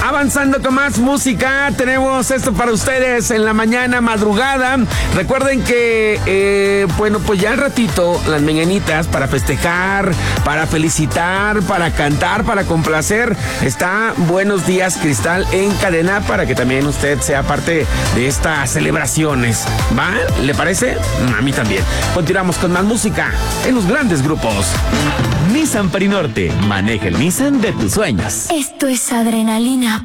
Avanzando con más música, tenemos esto para ustedes en la mañana madrugada. Recuerden que, pues ya al ratito, las mañanitas para festejar, para felicitar, para cantar, para complacer, está Buenos Días Cristal en cadena para que también usted sea parte de estas celebraciones. ¿Va? ¿Le parece? A mí también. Continuamos con más música en los grandes grupos. Nissan Perinorte, maneja el Nissan de tus sueños. Esto es adrenalina.